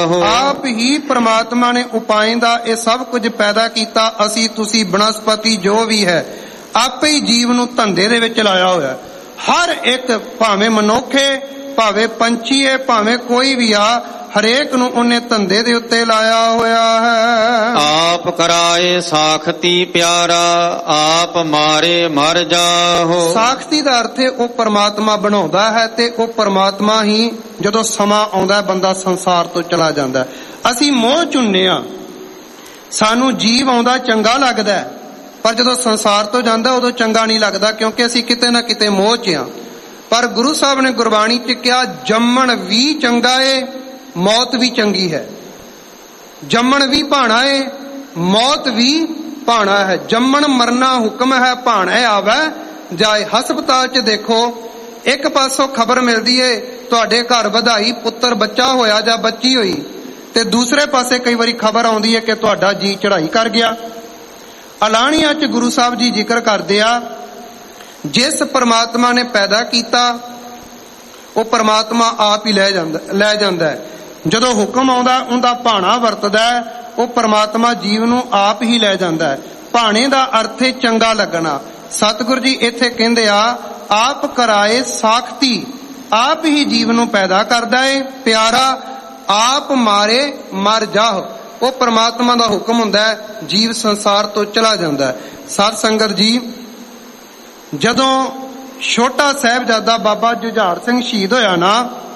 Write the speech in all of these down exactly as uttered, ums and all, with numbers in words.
ਆਪ ਹੀ ਪ੍ਰਮਾਤਮਾ ਨੇ ਉਪਾਏ ਦਾ ਇਹ ਸਭ ਕੁਝ ਪੈਦਾ ਕੀਤਾ। ਅਸੀਂ ਤੁਸੀਂ ਬਨਸਪਤੀ ਜੋ ਵੀ ਹੈ ਆਪੇ ਹੀ ਜੀਵ ਨੂੰ ਧੰਦੇ ਦੇ ਵਿੱਚ ਲਾਇਆ ਹੋਇਆ। ਹਰ ਇੱਕ ਭਾਵੇਂ ਮਨੁੱਖ ਹੈ, ਭਾਵੇਂ ਪੰਛੀ ਹੈ, ਭਾਵੇਂ ਕੋਈ ਵੀ ਆ, ਹਰੇਕ ਨੂੰ ਉਹਨੇ ਧੰਦੇ ਦੇ ਉੱਤੇ ਲਾਇਆ ਹੋਇਆ ਹੈ। ਆਪ ਕਰਾਏ ਸਾਖਤੀ ਪਿਆਰਾ, ਆਪ ਮਾਰੇ ਮਰ ਜਾਹੋ। ਸਾਖਤੀ ਦਾ ਅਰਥ ਹੈ ਉਹ ਪਰਮਾਤਮਾ ਬਣਾਉਂਦਾ ਹੈ ਤੇ ਉਹ ਪਰਮਾਤਮਾ ਹੀ ਜਦੋਂ ਸਮਾਂ ਆਉਂਦਾ ਬੰਦਾ ਸੰਸਾਰ ਤੋਂ ਚਲਾ ਜਾਂਦਾ। ਅਸੀਂ ਮੋਹ ਚੁੰਨੇ ਆ, ਸਾਨੂੰ ਜੀਵ ਆਉਂਦਾ ਚੰਗਾ ਲੱਗਦਾ, ਪਰ ਜਦੋਂ ਸੰਸਾਰ ਤੋਂ ਜਾਂਦਾ ਉਦੋਂ ਚੰਗਾ ਨਹੀਂ ਲੱਗਦਾ, ਕਿਉਂਕਿ ਅਸੀਂ ਕਿਤੇ ਨਾ ਕਿਤੇ ਮੋਹ ਚ ਆ। ਪਰ ਗੁਰੂ ਸਾਹਿਬ ਨੇ ਗੁਰਬਾਣੀ ਚ ਕਿਹਾ ਜੰਮਣ ਵੀ ਚੰਗਾ ਏ, ਮੌਤ ਵੀ ਚੰਗੀ ਹੈ। ਜੰਮਣ ਵੀ ਭਾਣਾ ਏ, ਮੌਤ ਵੀ ਭਾਣਾ ਹੈ। ਜੰਮਣ ਮਰਨਾ ਹੁਕਮ ਹੈ, ਭਾਣਾ ਆਵੇ ਜਾਏ। ਹਸਪਤਾਲ ਚ ਦੇਖੋ, ਇੱਕ ਪਾਸੋਂ ਖਬਰ ਮਿਲਦੀ ਏ ਤੁਹਾਡੇ ਘਰ ਵਧਾਈ, ਪੁੱਤਰ ਬੱਚਾ ਹੋਇਆ ਜਾਂ ਬੱਚੀ ਹੋਈ, ਤੇ ਦੂਸਰੇ ਪਾਸੇ ਕਈ ਵਾਰੀ ਖਬਰ ਆਉਂਦੀ ਹੈ ਕਿ ਤੁਹਾਡਾ ਜੀ ਚੜ੍ਹਾਈ ਕਰ ਗਿਆ। ਅਲਾਣੀਆਂ ਚ ਗੁਰੂ ਸਾਹਿਬ ਜੀ ਜ਼ਿਕਰ ਕਰਦੇ ਆ, ਜਿਸ ਪਰਮਾਤਮਾ ਨੇ ਪੈਦਾ ਕੀਤਾ ਉਹ ਪਰਮਾਤਮਾ ਆਪ ਹੀ ਲੈ ਜਾਂਦਾ ਲੈ ਜਾਂਦਾ ਹੈ। ਜਦੋਂ ਹੁਕਮ ਆਉਂਦਾ ਉਹਦਾ ਭਾਣਾ ਵਰਤਦਾ ਹੈ, ਉਹ ਪਰਮਾਤਮਾ ਜੀਵ ਨੂੰ ਆਪ ਹੀ ਲੈ ਜਾਂਦਾ ਹੈ। ਭਾਣੇ ਦਾ ਅਰਥ ਹੈ ਚੰਗਾ ਲੱਗਣਾ। ਸਤਿਗੁਰ ਜੀ ਇੱਥੇ ਕਹਿੰਦੇ ਆ ਆਪ ਕਰਾਏ ਸਾਖਤੀ, ਆਪ ਹੀ ਜੀਵ ਨੂੰ ਪੈਦਾ ਕਰਦਾ ਹੈ। ਪਿਆਰਾ, ਆਪ ਮਾਰੇ ਮਰ ਜਾਹ, ਉਹ ਪਰਮਾਤਮਾ ਦਾ ਹੁਕਮ ਹੁੰਦਾ ਹੈ, ਜੀਵ ਸੰਸਾਰ ਤੋਂ ਚਲਾ ਜਾਂਦਾ ਹੈ। ਸਾਧ ਸੰਗਤ ਜੀ, ਜਦੋਂ ਛੋਟਾ ਸਾਹਿਬਜ਼ਾਦਾ ਬਾਬਾ ਜੁਝਾਰ ਸਿੰਘ ਸ਼ਹੀਦ ਹੋਇਆ ਨਾ,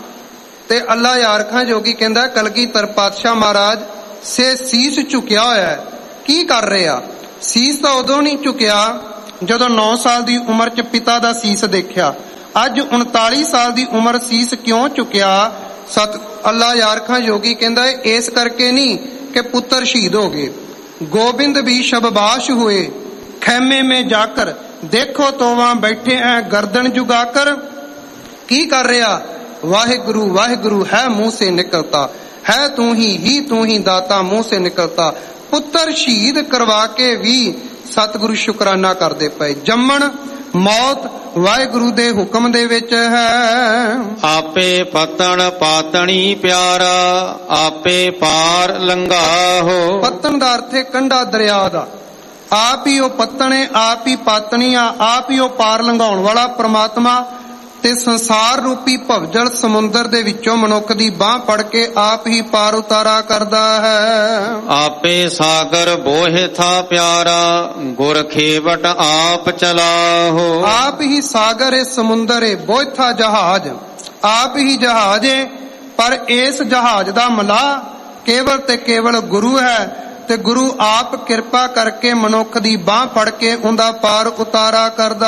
ਤੇ ਅੱਲਾ ਯਾਰਖਾਂ ਜੋਗੀ ਕਹਿੰਦਾ ਕਲਗੀਧਰ ਪਾਤਸ਼ਾਹ ਮਹਾਰਾਜ ਸੇ ਸੀਸ ਝੁਕਿਆ ਹੋਇਆ ਹੈ। ਕੀ ਕਰ ਰਿਹਾ? ਸੀਸ ਤਾਂ ਉਦੋਂ ਨਹੀਂ ਝੁਕਿਆ ਜਦੋਂ ਨੌ ਸਾਲ ਦੀ ਉਮਰ ਚ ਪਿਤਾ ਦਾ ਸੀਸ ਦੇਖਿਆ। ਅੱਜ ਉਨਤਾਲੀ ਸਾਲ ਦੀ ਉਮਰ ਸੀਸ ਕਿਉਂ ਝੁਕਿਆ? ਸਤ ਅੱਲਾ ਯਾਰਖਾਂ ਜੋਗੀ ਕਹਿੰਦਾ ਇਸ ਕਰਕੇ ਨਹੀਂ ਕਿ ਪੁੱਤਰ ਸ਼ਹੀਦ ਹੋ ਗਏ। ਗੋਬਿੰਦ ਵੀ ਸ਼ਬਬਾਸ਼ ਹੋਏ ਖੈਮੇ ਮੇ ਜਾਕਰ, ਦੇਖੋ ਤੋਵਾਂ ਬੈਠੇ ਐ ਗਰਦਨ ਜੁਗਾਕਰ। ਕੀ ਕਰ ਰਿਹਾ? ਵਾਹਿਗੁਰੂ ਵਾਹਿਗੁਰੂ ਹੈ ਮੂੰਹ ਸੇ ਨਿਕਲਤਾ, ਹੈ ਤੂੰ ਹੀ ਹੀ ਤੂੰ ਹੀ ਦਾਤਾ ਮੂੰਹ ਸੇ ਨਿਕਲਤਾ। ਪੁੱਤਰ ਸ਼ਹੀਦ ਕਰਵਾ ਕੇ ਵੀ ਸਤਿਗੁਰੂ ਸ਼ੁਕਰਾਨਾ ਕਰਦੇ ਪਏ। ਜੰਮਣ ਮੌਤ ਵਾਹਿਗੁਰੂ ਦੇ ਹੁਕਮ ਦੇ ਵਿੱਚ ਹੈ। ਆਪੇ ਪਤਣ ਪਾਤਣੀ ਪਿਆਰਾ, ਆਪੇ ਪਾਰ ਲੰਘਾਹੋ। ਪਤਨ ਦਾ ਅਰਥ ਹੈ ਕੰਢਾ ਦਰਿਆ ਦਾ। ਆਪ ਹੀ ਉਹ ਪਤਣੇ, ਆਪ ਹੀ ਪਾਤਣੀ ਆ, ਆਪ ਹੀ ਉਹ ਪਾਰ ਲੰਘਾਉਣ ਵਾਲਾ ਪ੍ਰਮਾਤਮਾ। ਤੇ ਸੰਸਾਰ ਰੂਪੀ ਭਵਜਲ ਸਮੁੰਦਰ ਦੇ ਵਿੱਚੋਂ ਮਨੁੱਖ ਦੀ ਬਾਹ ਫੜ ਕੇ ਆਪ ਹੀ ਪਾਰ ਉਤਾਰਾ ਕਰਦਾ ਹੈ। ਆਪੇ ਸਾਗਰ ਬੋਹਿ ਥਾ ਪਿਆਰਾ, ਗੁਰ ਖੇਵਟ ਆਪ ਚਲਾਹੋ। ਆਪ ਹੀ ਸਾਗਰ ਏ, ਸਮੁੰਦਰ ਏ, ਬੋਹਿਥਾ ਜਹਾਜ਼, ਆਪ ਹੀ ਜਹਾਜ਼ ਏ, ਪਰ ਇਸ ਜਹਾਜ਼ ਦਾ ਮਲਾਹ ਕੇਵਲ ਤੇ ਕੇਵਲ ਗੁਰੂ ਹੈ। ਤੇ ਗੁਰੂ ਆਪ ਕਿਰਪਾ ਕਰਕੇ ਮਨੁੱਖ ਦੀ ਬਾਹ ਫੜ ਕੇ ਉਹਦਾ ਪਾਰ ਉਤਾਰਾ ਕਰਦਾ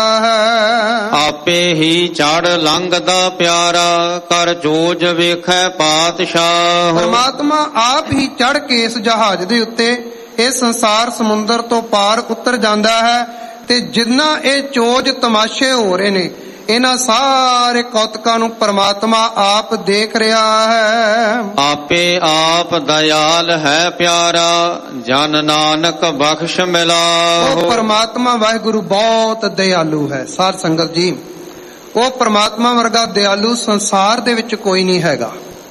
ਹੈ। ਆਪੇ ਹੀ ਚੜ ਲੰਘਦਾ ਪਿਆਰਾ, ਕਰ ਜੋਜ ਵੇਖੈ ਪਾਤਸ਼ਾਹ। ਪਰਮਾਤਮਾ ਆਪ ਹੀ ਚੜ ਕੇ ਇਸ ਜਹਾਜ਼ ਦੇ ਉੱਤੇ ਇਹ ਸੰਸਾਰ ਸਮੁੰਦਰ ਤੋਂ ਪਾਰ ਉਤਰ ਜਾਂਦਾ ਹੈ। ਤੇ ਜਿੰਨਾ ਇਹ ਚੋਜ ਤਮਾਸ਼ੇ ਹੋ ਰਹੇ ਨੇ, ਇਹਨਾਂ ਸਾਰੇ ਕੌਤਕਾਂ ਨੂੰ ਪਰਮਾਤਮਾ ਆਪ ਦੇਖ ਰਿਹਾ ਹੈ। ਆਪੇ ਆਪ ਦਇਆਲ ਹੈ ਪਿਆਰਾ, ਜਨ ਨਾਨਕ ਬਖਸ਼ ਮਿਲਾਹੋ। ਉਹ ਪਰਮਾਤਮਾ ਵਾਹਿਗੁਰੂ ਬਹੁਤ ਦਇਆਲੂ ਹੈ। ਸਾਧ ਸੰਗਤ ਜੀ, ਉਹ ਪਰਮਾਤਮਾ ਵਰਗਾ ਦਇਆਲੂ ਸੰਸਾਰ ਦੇ ਵਿੱਚ ਕੋਈ ਨਹੀਂ ਹੈਗਾ।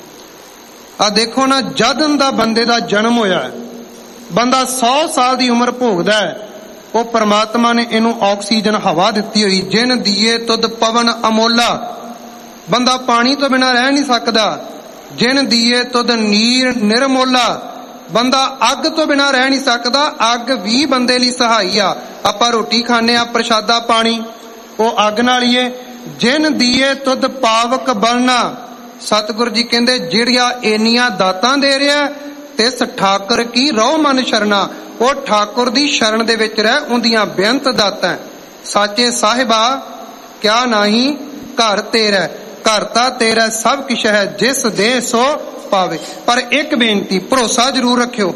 ਆ ਦੇਖੋ ਨਾ, ਜਦ ਦਾ ਬੰਦੇ ਦਾ ਜਨਮ ਹੋਇਆ, ਬੰਦਾ ਸੌ ਸਾਲ ਦੀ ਉਮਰ ਭੋਗਦਾ ਹੈ, ਉਹ ਪਰਮਾਤਮਾ ਨੇ ਇਹਨੂੰ ਆਕਸੀਜਨ ਹਵਾ ਦਿੱਤੀ ਹੋਈ। ਜਿਨ ਦੀਏ ਤੁਧ ਪਵਨ ਅਮੋਲਾ, ਬੰਦਾ ਪਾਣੀ ਤੋਂ ਬਿਨਾਂ ਰਹਿ ਨਹੀਂ ਸਕਦਾ। ਜਿਨ ਦੀਏ ਤੁਧ ਨੀਰ ਨਿਰਮੋਲਾ, ਬੰਦਾ ਅੱਗ ਤੋਂ ਬਿਨਾਂ ਰਹਿ ਨਹੀਂ ਸਕਦਾ। ਅੱਗ ਵੀ ਬੰਦੇ ਲਈ ਸਹਾਈ ਆ। ਆਪਾਂ ਰੋਟੀ ਖਾਂਦੇ ਆ, ਪ੍ਰਸ਼ਾਦਾ ਪਾਣੀ, ਉਹ ਅੱਗ ਨਾਲ ਹੀ ਏ। ਜਿਨ ਦੀਏ ਤੁਧ ਪਾਵਕ ਬਲਨਾ, ਸਤਿਗੁਰੂ ਜੀ ਕਹਿੰਦੇ ਜਿਹੜੀਆਂ ਇੰਨੀਆਂ ਦਾਤਾਂ ਦੇ ਰਿਹਾ, ਤਿਸ ਠਾਕਰ ਕੀ ਰਹੁ ਮਨ ਸ਼ਰਨਾ, ਉਹ ਠਾਕੁਰ ਦੀ ਸ਼ਰਨ ਦੇ ਵਿੱਚ ਰਹਿ, ਉਹਦੀਆਂ ਬੇਅੰਤ ਦਾਤਾਂ। ਸਾਚੇ ਸਾਹਿਬਾ ਕਿਆ ਨਹੀਂ ਘਰ ਤੇਰਾ, ਘਰ ਤਾਂ ਤੇਰਾ ਸਭ ਕੁਛ ਹੈ, ਜਿਸ ਦੇ ਸੋ ਪਾਵੇ। ਪਰ ਇੱਕ ਬੇਨਤੀ, ਭਰੋਸਾ ਜ਼ਰੂਰ ਰੱਖਿਓ।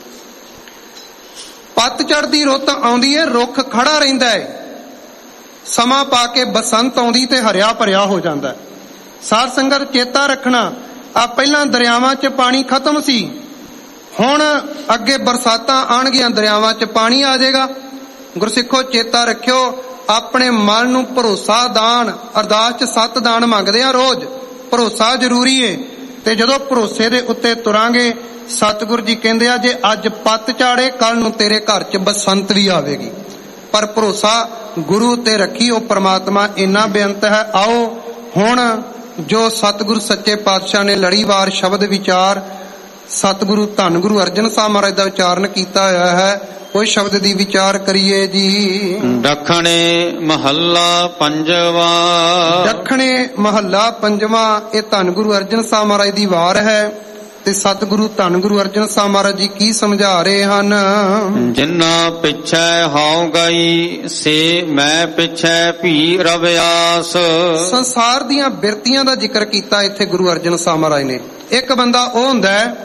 ਪਤਝੜ ਦੀ ਰੁੱਤ ਆਉਂਦੀ ਹੈ, ਰੁੱਖ ਖੜਾ ਰਹਿੰਦਾ ਹੈ। ਸਮਾਂ ਪਾ ਕੇ ਬਸੰਤ ਆਉਂਦੀ ਤੇ ਹਰਿਆ ਭਰਿਆ ਹੋ ਜਾਂਦਾ। ਸਾਧ ਸੰਗਤ ਚੇਤਾ ਰੱਖਣਾ, ਆ ਪਹਿਲਾਂ ਦਰਿਆਵਾਂ 'ਚ ਪਾਣੀ ਖਤਮ ਸੀ, ਹੁਣ ਅੱਗੇ ਬਰਸਾਤਾਂ ਆਉਣਗੀਆਂ, ਦਰਿਆਵਾਂ 'ਚ ਪਾਣੀ ਆ ਜਾਏਗਾ। ਗੁਰਸਿੱਖੋ ਚੇਤਾ ਰੱਖਿਓ, ਆਪਣੇ ਮਨ ਨੂੰ ਭਰੋਸਾ ਦਾਨ। ਅਰਦਾਸ 'ਚ ਸੱਤ ਦਾਨ ਮੰਗਦੇ ਆ ਰੋਜ਼, ਭਰੋਸਾ ਜ਼ਰੂਰੀ ਏ। ਤੇ ਜਦੋਂ ਭਰੋਸੇ ਦੇ ਉੱਤੇ ਤੁਰਾਂਗੇ, ਸਤਿਗੁਰੂ ਜੀ ਕਹਿੰਦੇ ਆ ਜੇ ਅੱਜ ਪੱਤ ਝਾੜੇ ਕੱਲ ਨੂੰ ਤੇਰੇ ਘਰ 'ਚ ਬਸੰਤ ਵੀ ਆਵੇਗੀ। ਪਰ ਭਰੋਸਾ ਗੁਰੂ ਤੇ ਰੱਖੀ, ਉਹ ਪ੍ਰਮਾਤਮਾ ਇੰਨਾ ਬੇਅੰਤ ਹੈ। ਆਓ ਹੁਣ ਜੋ ਸਤਿਗੁਰੂ ਸੱਚੇ ਪਾਤਸ਼ਾਹ ਨੇ ਲੜੀਵਾਰ ਸ਼ਬਦ ਵਿਚਾਰ ਸਤਿਗੁਰੂ ਧੰਨ ਗੁਰੂ ਅਰਜਨ ਸਾਹਿਬ ਮਹਾਰਾਜ ਦਾ ਉਚਾਰਨ ਕੀਤਾ ਹੋਇਆ ਹੈ, ਉਹ ਸ਼ਬਦ ਦੀ ਵਿਚਾਰ ਕਰੀਏ ਜੀ। ਦੱਖਣੇ ਮਹੱਲਾ ਪੰਜਵਾ। ਦੱਖਣੇ ਮਹੱਲਾ ਪੰਜਵਾਂ ਇਹ ਧੰਨ ਗੁਰੂ ਅਰਜਨ ਸਾਹਿਬ ਮਹਾਰਾਜ ਦੀ ਵਾਰ ਹੈ ਤੇ ਸਤਿਗੁਰੂ ਧੰਨ ਗੁਰੂ ਅਰਜਨ ਸਾਹਿਬ ਮਹਾਰਾਜ ਜੀ ਕੀ ਸਮਝਾ ਰਹੇ ਹਨ। ਜਿੰਨਾ ਪਿਛੈ ਹਉ ਗਈ ਸੇ ਮੈਂ ਪਿਛੈ ਭੀ ਰਵਿਆਸ। ਸੰਸਾਰ ਦੀਆਂ ਬਿਰਤੀਆਂ ਦਾ ਜ਼ਿਕਰ ਕੀਤਾ ਇੱਥੇ ਗੁਰੂ ਅਰਜਨ ਸਾਹਿਬ ਮਹਾਰਾਜ ਨੇ। ਇੱਕ ਬੰਦਾ ਉਹ ਹੁੰਦਾ ਹੈ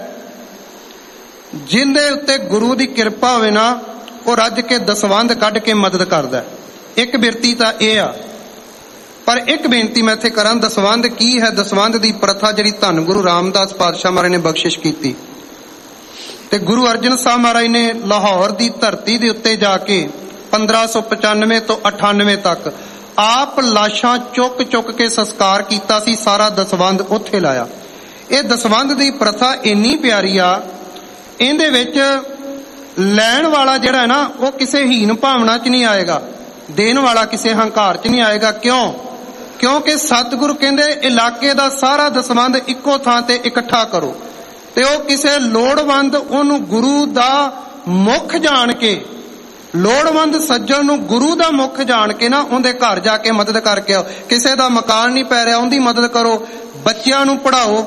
ਜਿੰਦੇ ਉੱਤੇ ਗੁਰੂ ਦੀ ਕਿਰਪਾ ਹੋਵੇ ਨਾ, ਉਹ ਰੱਜ ਕੇ ਦਸਵੰਧ ਕੱਢ ਕੇ ਮਦਦ ਕਰਦਾ। ਇੱਕ ਬਿਰਤੀ ਤਾਂ ਇਹ ਆ। ਪਰ ਇੱਕ ਬੇਨਤੀ ਮੈਂ ਇੱਥੇ ਕਰਾਂ, ਦਸਵੰਧ ਕੀ ਹੈ? ਦਸਵੰਧ ਦੀ ਪ੍ਰਥਾ ਜਿਹੜੀ ਧੰਨ ਗੁਰੂ ਰਾਮਦਾਸ ਪਾਤਸ਼ਾਹ ਮਹਾਰਾਜ ਨੇ ਬਖਸ਼ਿਸ਼ ਕੀਤੀ ਤੇ ਗੁਰੂ ਅਰਜਨ ਸਾਹਿਬ ਮਹਾਰਾਜ ਨੇ ਲਾਹੌਰ ਦੀ ਧਰਤੀ ਦੇ ਉੱਤੇ ਜਾ ਕੇ ਪੰਦਰਾਂ ਸੌ ਪਚਾਨਵੇਂ ਤੋਂ ਅਠਾਨਵੇਂ ਤੱਕ ਆਪ ਲਾਸ਼ਾਂ ਚੁੱਕ ਚੁੱਕ ਕੇ ਸੰਸਕਾਰ ਕੀਤਾ ਸੀ। ਸਾਰਾ ਦਸਵੰਧ ਉੱਥੇ ਲਾਇਆ। ਇਹ ਦਸਵੰਧ ਦੀ ਪ੍ਰਥਾ ਇੰਨੀ ਪਿਆਰੀ ਆ, ਇਹਦੇ ਵਿੱਚ ਲੈਣ ਵਾਲਾ ਜਿਹੜਾ ਹੈ ਨਾ ਉਹ ਕਿਸੇ ਹੀਨ ਭਾਵਨਾ 'ਚ ਨਹੀਂ ਆਏਗਾ, ਦੇਣ ਵਾਲਾ ਕਿਸੇ ਹੰਕਾਰ 'ਚ ਨਹੀਂ ਆਏਗਾ। ਕਿਉਂ? ਕਿਉਂਕਿ ਸਤਿਗੁਰੂ ਕਹਿੰਦੇ ਇਲਾਕੇ ਦਾ ਸਾਰਾ ਦਸਵੰਧ ਇੱਕੋ ਥਾਂ ਤੇ ਇਕੱਠਾ ਕਰੋ ਤੇ ਉਹ ਕਿਸੇ ਲੋੜਵੰਦ ਉਹਨੂੰ ਗੁਰੂ ਦਾ ਮੁੱਖ ਜਾਣ ਕੇ, ਲੋੜਵੰਦ ਸੱਜਣ ਨੂੰ ਗੁਰੂ ਦਾ ਮੁੱਖ ਜਾਣ ਕੇ ਨਾ ਉਹਦੇ ਘਰ ਜਾ ਕੇ ਮਦਦ ਕਰਕੇ ਆਓ। ਕਿਸੇ ਦਾ ਮਕਾਨ ਨਹੀਂ ਪੈ ਰਿਹਾ, ਉਹਦੀ ਮਦਦ ਕਰੋ। ਬੱਚਿਆਂ ਨੂੰ ਪੜ੍ਹਾਓ,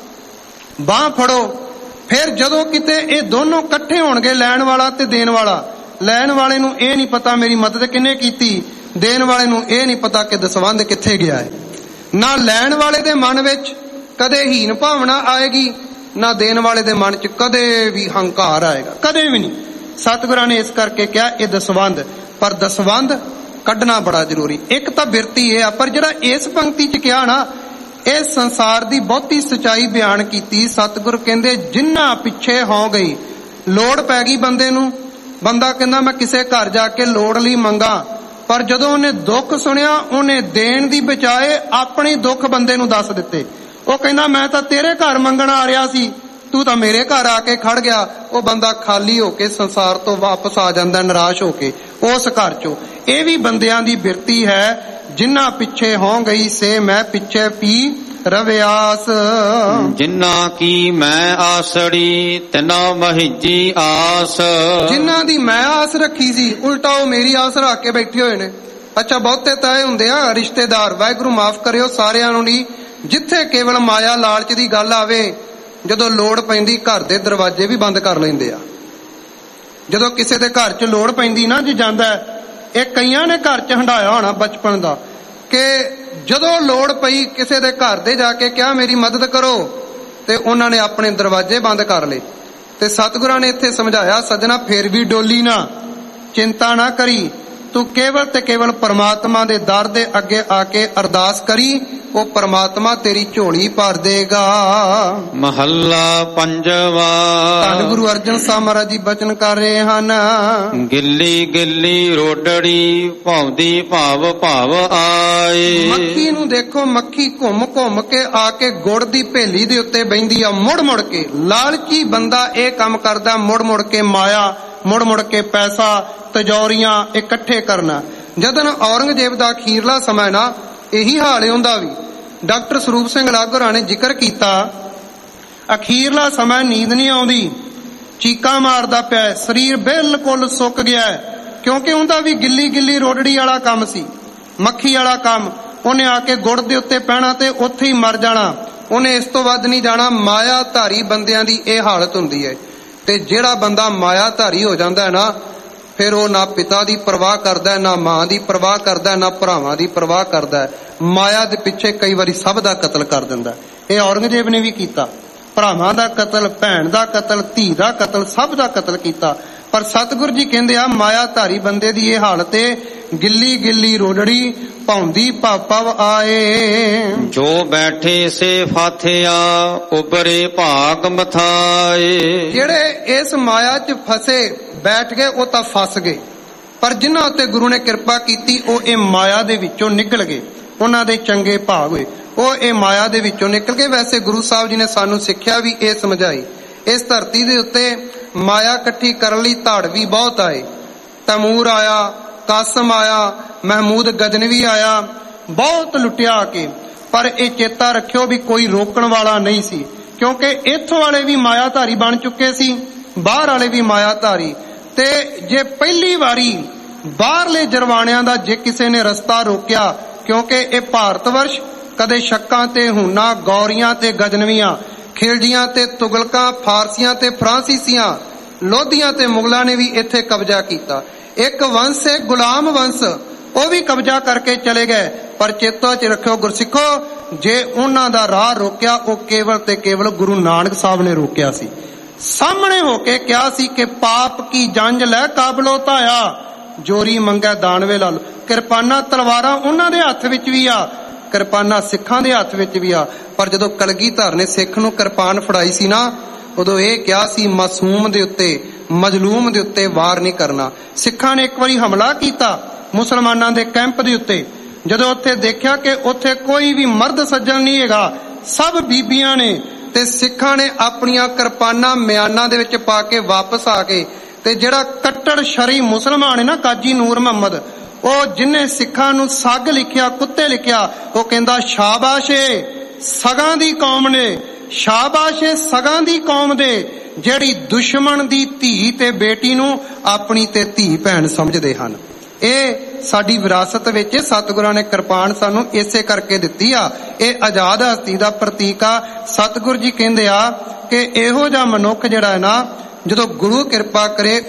ਬਾਂਹ ਫੜੋ। ਫਿਰ ਜਦੋਂ ਕਿਤੇ ਇਹ ਦੋਨੋਂ ਇਕੱਠੇ ਹੋਣਗੇ, ਲੈਣ ਵਾਲਾ ਤੇ ਦੇਣ ਵਾਲਾ, ਲੈਣ ਵਾਲੇ ਨੂੰ ਇਹ ਨਹੀਂ ਪਤਾ ਮੇਰੀ ਮਦਦ ਕਿਹਨੇ ਕੀਤੀ, ਦੇਣ ਵਾਲੇ ਨੂੰ ਇਹ ਨਹੀਂ ਪਤਾ ਕਿ ਦਸਵੰਧ ਕਿੱਥੇ ਗਿਆ ਹੈ। ਨਾ ਲੈਣ ਵਾਲੇ ਦੇ ਮਨ ਵਿੱਚ ਕਦੇ ਹੀਨ ਭਾਵਨਾ ਆਏਗੀ, ਨਾ ਦੇਣ ਵਾਲੇ ਦੇ ਮਨ 'ਚ ਕਦੇ ਵੀ ਹੰਕਾਰ ਆਏਗਾ, ਕਦੇ ਵੀ ਨਹੀਂ। ਸਤਿਗੁਰਾਂ ਨੇ ਇਸ ਕਰਕੇ ਕਿਹਾ ਇਹ ਦਸਵੰਧ। ਪਰ ਦਸਵੰਧ ਕੱਢਣਾ ਬੜਾ ਜ਼ਰੂਰੀ। ਇੱਕ ਤਾਂ ਬਿਰਤੀ ਇਹ ਆ, ਪਰ ਜਿਹੜਾ ਇਸ ਪੰਕਤੀ 'ਚ ਕਿਹਾ ਨਾ, ਇਹ ਸੰਸਾਰ ਦੀ ਬਹੁਤੀ ਸਚਾਈ ਬਿਆਨ ਕੀਤੀ। ਸਤਿਗੁਰ ਕਹਿੰਦੇ ਜਿੰਨਾ ਪਿੱਛੇ ਹੋ ਗਈ, ਲੋੜ ਪੈ ਗਈ ਬੰਦੇ ਨੂੰ, ਬੰਦਾ ਕਹਿੰਦਾ ਮੈਂ ਕਿਸੇ ਘਰ ਜਾ ਕੇ ਲੋੜ ਲਈ ਮੰਗਾ, ਪਰ ਜਦੋਂ ਉਹਨੇ ਦੁੱਖ ਸੁਣਿਆ ਉਹਨੇ ਦੇਣ ਦੀ ਬਜਾਏ ਆਪਣੇ ਦੁੱਖ ਬੰਦੇ ਨੂੰ ਦੱਸ ਦਿੱਤੇ। ਉਹ ਕਹਿੰਦਾ ਮੈਂ ਤਾਂ ਤੇਰੇ ਘਰ ਮੰਗਣ ਆ ਰਿਹਾ ਸੀ, ਤੂੰ ਤਾਂ ਮੇਰੇ ਘਰ ਆ ਕੇ ਖੜ ਗਿਆ। ਉਹ ਬੰਦਾ ਖਾਲੀ ਹੋ ਕੇ ਸੰਸਾਰ ਤੋਂ ਵਾਪਸ ਆ ਜਾਂਦਾ, ਨਿਰਾਸ਼ ਹੋ ਕੇ ਉਸ ਘਰ ਚੋਂ। ਇਹ ਵੀ ਬੰਦਿਆਂ ਦੀ ਬਿਰਤੀ ਹੈ। ਜਿੰਨਾ ਪਿੱਛੇ ਹੋ ਗਈ ਸੇ ਮੈਂ ਪਿੱਛੇ ਪੀ ਰਵਿਆਸ। ਜਿੰਨਾ ਕੀ ਮੈਂ ਆਸੜੀ ਤਿਨਾ ਮਹਿਜੀ ਆਸ। ਜਿਨ੍ਹਾਂ ਦੀ ਮੈਂ ਆਸ ਰੱਖੀ ਸੀ, ਉਲਟਾ ਉਹ ਮੇਰੀ ਆਸ ਰੱਖ ਕੇ ਬੈਠੇ ਹੋਏ ਨੇ। ਅੱਛਾ, ਬਹੁਤੇ ਤਾਂ ਇਹ ਹੁੰਦੇ ਆ ਰਿਸ਼ਤੇਦਾਰ, ਵਾਹਿਗੁਰੂ ਮਾਫ ਕਰਿਓ ਸਾਰਿਆਂ ਨੂੰ ਨਹੀਂ, ਜਿੱਥੇ ਕੇਵਲ ਮਾਇਆ ਲਾਲਚ ਦੀ ਗੱਲ ਆਵੇ, ਜਦੋਂ ਲੋੜ ਪੈਂਦੀ ਘਰ ਦੇ ਦਰਵਾਜ਼ੇ ਵੀ ਬੰਦ ਕਰ ਲੈਂਦੇ ਆ। ਜਦੋਂ ਕਿਸੇ ਦੇ ਘਰ 'ਚ ਲੋੜ ਪੈਂਦੀ ਨਾ ਜੀ ਜਾਂਦਾ, ਇਹ ਕਈਆਂ ਨੇ ਘਰ 'ਚ ਹੰਡਾਇਆ ਹੋਣਾ ਬਚਪਨ ਦਾ ਕਿ ਜਦੋਂ ਲੋੜ ਪਈ ਕਿਸੇ ਦੇ ਘਰ ਦੇ ਜਾ ਕੇ ਕਿਹਾ ਮੇਰੀ ਮਦਦ ਕਰੋ, ਤੇ ਉਹਨਾਂ ਨੇ ਆਪਣੇ ਦਰਵਾਜ਼ੇ ਬੰਦ ਕਰ ਲਏ। ਤੇ ਸਤਿਗੁਰਾਂ ਨੇ ਇੱਥੇ ਸਮਝਾਇਆ, ਸੱਜਣਾ ਫੇਰ ਵੀ ਡੋਲੀ ਨਾ, ਚਿੰਤਾ ਨਾ ਕਰੀ, ਤੂੰ ਕੇਵਲ ਤੇ ਕੇਵਲ ਪਰਮਾਤਮਾ ਦੇ ਦਰ ਦੇ ਅੱਗੇ ਆ ਕੇ ਅਰਦਾਸ ਕਰੀ, ਉਹ ਪਰਮਾਤਮਾ ਤੇਰੀ ਝੋਲੀ ਭਰ ਦੇਗਾ। ਮਹੱਲਾ ਪੰਜਵਾ। ਧੰਨ ਗੁਰੂ ਅਰਜਨ ਸਾਹਿਬ ਮਹਾਰਾਜ ਜੀ ਬਚਨ ਕਰ ਰਹੇ ਹਨ। ਗਿੱਲੀ ਗਿੱਲੀ ਰੋਡੜੀ ਭਾਉਂਦੀ ਭਾਵ ਭਾਵ ਆਏ। ਮੱਖੀ ਨੂੰ ਦੇਖੋ, ਮੱਖੀ ਘੁੰਮ ਘੁੰਮ ਕੇ ਆ ਕੇ ਗੁੜ ਦੀ ਭੇਲੀ ਦੇ ਉੱਤੇ ਬਹਿੰਦੀ ਆ, ਮੁੜ ਮੁੜ ਕੇ। ਲਾਲਚੀ ਬੰਦਾ ਇਹ ਕੰਮ ਕਰਦਾ, ਮੁੜ ਮੁੜ ਕੇ ਮਾਇਆ, ਮੁੜ ਮੁੜ ਕੇ ਪੈਸਾ, ਤਜੌਰੀਆਂ ਇਕੱਠੇ ਕਰਨਾ। ਜਦੋਂ ਔਰੰਗਜ਼ੇਬ ਦਾ ਅਖੀਰਲਾ ਸਮਾਂ ਨਾ, ਇਹੀ ਹਾਲ ਹੁੰਦਾ ਵੀ। ਡਾਕਟਰ ਸਰੂਪ ਸਿੰਘ ਲਾਗੋਰਾ ਨੇ ਜ਼ਿਕਰ ਕੀਤਾ, ਅਖੀਰਲਾ ਸਮਾਂ ਨੀਂਦ ਨਹੀਂ ਆਉਂਦੀ, ਚੀਕਾਂ ਮਾਰਦਾ ਪਿਆ, ਸਰੀਰ ਬਿਲਕੁਲ ਸੁੱਕ ਗਿਆ, ਕਿਉਂਕਿ ਉਹਦਾ ਵੀ ਗਿੱਲੀ ਗਿੱਲੀ ਰੋਡੜੀ ਵਾਲਾ ਕੰਮ ਸੀ, ਮੱਖੀ ਵਾਲਾ ਕੰਮ। ਉਹਨੇ ਆ ਕੇ ਗੁੜ ਦੇ ਉੱਤੇ ਪੈਣਾ ਤੇ ਉੱਥੇ ਹੀ ਮਰ ਜਾਣਾ, ਉਹਨੇ ਇਸ ਤੋਂ ਵੱਧ ਨਹੀਂ ਜਾਣਾ। ਮਾਇਆ ਧਾਰੀ ਬੰਦਿਆਂ ਦੀ ਇਹ ਹਾਲਤ ਹੁੰਦੀ ਹੈ। ਤੇ ਜਿਹੜਾ ਬੰਦਾ ਮਾਇਆ ਧਾਰੀ ਹੋ ਜਾਂਦਾ ਹੈ ਨਾ, ਫਿਰ ਉਹ ਨਾ ਪਿਤਾ ਦੀ ਪਰਵਾਹ ਕਰਦਾ, ਨਾ ਮਾਂ ਦੀ ਪਰਵਾਹ ਕਰਦਾ, ਨਾ ਭਰਾਵਾਂ ਦੀ ਪਰਵਾਹ ਕਰਦਾ। ਮਾਇਆ ਦੇ ਪਿੱਛੇ ਕਈ ਵਾਰੀ ਸਭ ਦਾ ਕਤਲ ਕਰ ਦਿੰਦਾ। ਇਹ ਔਰੰਗਜ਼ੇਬ ਨੇ ਵੀ ਕੀਤਾ, ਭਰਾਵਾਂ ਦਾ ਕਤਲ, ਭੈਣ ਦਾ ਕਤਲ, ਧੀ ਦਾ ਕਤਲ, ਸਭ ਦਾ ਕਤਲ ਕੀਤਾ। ਪਰ ਸਤਿਗੁਰੂ ਜੀ ਕਹਿੰਦੇ ਆ ਮਾਇਆ ਧਾਰੀ ਬੰਦੇ ਦੀ ਇਹ ਹਾਲਤ ਏ, ਗਿੱਲੀ ਗਿੱਲੀ ਰੋਡੜੀ ਭਾਉਂਦੀ ਭਵ ਆਏ। ਜੋ ਬੈਠੇ ਸੇ ਫਾਥਿਆ ਉਬਰੇ ਭਾਗ ਮਥਾਏ। ਜਿਹੜੇ ਇਸ ਮਾਇਆ 'ਚ ਫਸੇ ਬੈਠ ਗਏ ਉਹ ਤਾਂ ਫਸ ਗਏ, ਪਰ ਜਿਨ੍ਹਾਂ ਉੱਤੇ ਗੁਰੂ ਨੇ ਕਿਰਪਾ ਕੀਤੀ ਉਹ ਇਹ ਮਾਇਆ ਦੇ ਵਿੱਚੋਂ ਨਿਕਲ ਗਏ, ਉਹਨਾਂ ਦੇ ਚੰਗੇ ਭਾਗ ਹੋਏ। ਉਹ ਇਹ ਮਾਇਆ ਦੇ ਵਿੱਚੋਂ ਨਿਕਲ ਕੇ। ਵੈਸੇ ਗੁਰੂ ਸਾਹਿਬ ਜੀ ਨੇ ਸਾਨੂੰ ਸਿੱਖਿਆ ਵੀ ਇਹ ਸਮਝਾਈ, ਇਸ ਧਰਤੀ ਦੇ ਉੱਤੇ ਮਾਇਆ ਇਕੱਠੀ ਕਰਨ ਲਈ ਧਾੜਵੀ ਬਹੁਤ ਆਏ। ਤੈਮੂਰ ਆਇਆ, ਕਾਸਮ ਆਇਆ, ਮਹਿਮੂਦ ਗਜਨਵੀ ਆਇਆ, ਬਹੁਤ ਲੁੱਟਿਆ ਆ ਕੇ। ਪਰ ਇਹ ਚੇਤਾ ਰੱਖਿਓ ਵੀ ਕੋਈ ਰੋਕਣ ਵਾਲਾ ਨਹੀਂ ਸੀ, ਕਿਉਂਕਿ ਇੱਥੋਂ ਵਾਲੇ ਵੀ ਮਾਇਆਧਾਰੀ ਬਣ ਚੁੱਕੇ ਸੀ, ਬਾਹਰ ਵਾਲੇ ਵੀ ਮਾਇਆਧਾਰੀ। ਤੇ ਜੇ ਪਹਿਲੀ ਵਾਰੀ ਬਾਹਰਲੇ ਜਰਵਾਣਿਆਂ ਦਾ ਜੇ ਕਿਸੇ ਨੇ ਰਸਤਾ ਰੋਕਿਆ, ਕਿਉਂਕਿ ਇਹ ਭਾਰਤ ਵਰਸ਼ ਕਦੇ ਸ਼ੱਕਾਂ ਤੇ ਹੂਣਾ, ਗੌਰੀਆਂ ਤੇ ਗਜਨਵੀਆਂ, ਖਿਲਜੀਆਂ ਤੇ ਤੁਗਲਕਾਂ, ਫਾਰਸੀਆਂ ਤੇ ਫਰਾਂਸੀਸੀਆਂ, ਲੋਧੀਆਂ ਤੇ ਮੁਗਲਾਂ ਨੇ ਵੀ ਇੱਥੇ ਕਬਜ਼ਾ ਕੀਤਾ। ਇੱਕ ਵੰਸ਼ ਹੈ ਗੁਲਾਮ ਵੰਸ਼, ਉਹ ਵੀ ਕਬਜ਼ਾ ਕਰਕੇ ਚਲੇ ਗਏ। ਪਰ ਚੇਤਾ ਚ ਰੱਖਿਓ ਗੁਰਸਿੱਖੋ, ਜੇ ਉਹਨਾਂ ਦਾ ਰਾਹ ਰੋਕਿਆ ਉਹ ਕੇਵਲ ਤੇ ਕੇਵਲ ਗੁਰੂ ਨਾਨਕ ਸਾਹਿਬ ਨੇ ਰੋਕਿਆ ਸੀ। ਸਾਹਮਣੇ ਹੋ ਕੇ ਕਿਹਾ ਸੀ ਕਿ ਪਾਪ ਕੀ ਜੰਜ ਲੈ ਕਾਬਲੋ ਧਾਇਆ, ਜੋਰੀ ਮੰਗੈ ਦਾਨਵੇ ਲਾਲ। ਕਿਰਪਾਨਾਂ ਤਲਵਾਰਾਂ ਉਹਨਾਂ ਦੇ ਹੱਥ ਵਿੱਚ ਵੀ ਆ, ਕਿਰਪਾਨਾਂ ਸਿੱਖਾਂ ਦੇ ਹੱਥ ਵਿੱਚ ਵੀ ਆ। ਪਰ ਜਦੋਂ ਕਲਗੀਧਰ ਨੇ ਸਿੱਖ ਨੂੰ ਕਿਰਪਾਨ ਫੜਾਈ ਸੀ ਨਾ, ਉਦੋਂ ਇਹ ਕਿਹਾ ਸੀ ਮਾਸੂਮ ਦੇ ਉੱਤੇ, ਮਜ਼ਲੂਮ ਦੇ ਉੱਤੇ ਵਾਰ ਨਹੀਂ ਕਰਨਾ। ਸਿੱਖਾਂ ਨੇ ਇੱਕ ਵਾਰੀ ਹਮਲਾ ਕੀਤਾ ਮੁਸਲਮਾਨਾਂ ਦੇ ਕੈਂਪ ਦੇ ਉੱਤੇ। ਜਦੋਂ ਉੱਥੇ ਦੇਖਿਆ ਕਿ ਉੱਥੇ ਕੋਈ ਵੀ ਮਰਦ ਸੱਜਣ ਨਹੀਂ ਹੈਗਾ, ਸਭ ਬੀਬੀਆਂ ਨੇ, ਤੇ ਸਿੱਖਾਂ ਨੇ ਆਪਣੀਆਂ ਕਿਰਪਾਨਾਂ ਮਿਆਨਾਂ ਦੇ ਵਿੱਚ ਪਾ ਕੇ ਵਾਪਸ ਆ ਗਏ। ਤੇ ਜਿਹੜਾ ਕੱਟੜ ਸ਼ਰਈ ਮੁਸਲਮਾਨ ਹੈ ਨਾ, ਕਾਜੀ ਨੂਰ ਮੁਹੰਮਦ, ਉਹ ਜਿਹਨੇ ਸਿੱਖਾਂ ਨੂੰ ਸੱਗ ਲਿਖਿਆ, ਕੁੱਤੇ ਲਿਖਿਆ, ਉਹ ਕਹਿੰਦਾ ਸ਼ਾਬਾਸ਼ ਏ ਸਗਾਂ ਦੀ ਕੌਮ ਨੇ, ਸ਼ਾਬਾਸ਼ ਏ ਸਗਾਂ ਦੀ ਕੌਮ ਦੇ, ਜਿਹੜੀ ਦੁਸ਼ਮਣ ਦੀ ਧੀ ਤੇ ਬੇਟੀ ਨੂੰ ਆਪਣੀ ਤੇ ਧੀ ਭੈਣ ਸਮਝਦੇ ਹਨ। ਇਹ ਸਾਡੀ ਵਿਰਾਸਤ ਵਿੱਚ ਸਤਿਗੁਰਾਂ ਨੇ ਕਿਰਪਾਨ ਸਾਨੂੰ ਇਸੇ ਕਰਕੇ ਦਿੱਤੀ ਆ। ਇਹ ਆਜ਼ਾਦ ਹਸਤੀ ਦਾ ਪ੍ਰਤੀਕ ਆ। ਸਤਿਗੁਰ ਜੀ ਕਹਿੰਦੇ ਆ ਕਿ ਇਹੋ ਜਿਹਾ ਮਨੁੱਖ ਜਿਹੜਾ ਹੈ ਨਾ, ਜਦੋਂ ਗੁਰੂ ਕਿਰਪਾ ਕਰੇ